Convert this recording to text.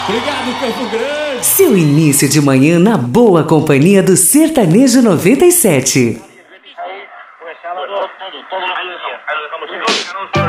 Obrigado, Campo Grande. Seu início de manhã na boa companhia do Sertanejo 97.